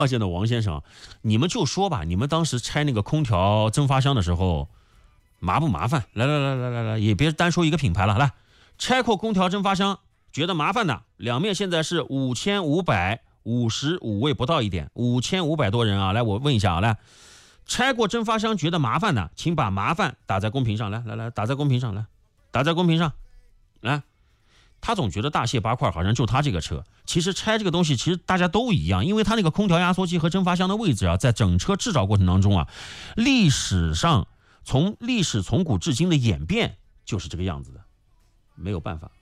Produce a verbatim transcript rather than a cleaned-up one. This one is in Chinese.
抱歉的王先生，你们就说吧，你们当时拆那个空调蒸发箱的时候麻不麻烦？来来来来来来，也别单说一个品牌了，来，拆过空调蒸发箱觉得麻烦的，两面现在是五千五百五十五位不到一点，五千五百多人啊！来，我问一下啊，来，拆过蒸发箱觉得麻烦的，请把麻烦打在公屏上，来来来，打在公屏上，来，打在公屏上，来。他总觉得大卸八块好像就他这个车，其实拆这个东西其实大家都一样，因为他那个空调压缩机和蒸发箱的位置啊，在整车制造过程当中啊，历史上从历史从古至今的演变就是这个样子的，没有办法。